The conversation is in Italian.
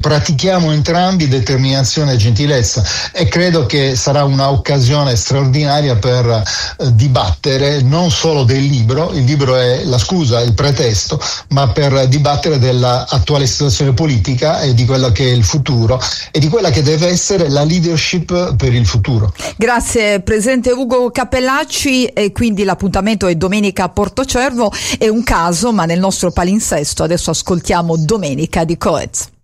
pratichiamo entrambi determinazione e gentilezza, e credo che sarà un'occasione straordinaria per dibattere non solo del libro, il libro è la scusa, il pretesto, ma per dibattere dell'attuale situazione politica e di quello che è il futuro e di quella che deve essere la leadership per il futuro. Grazie Presidente Ugo Cappellacci, e quindi l'appuntamento è domenica a Portocervo. È un caso, ma nel nostro palinsesto adesso ascoltiamo Domenica di Coez.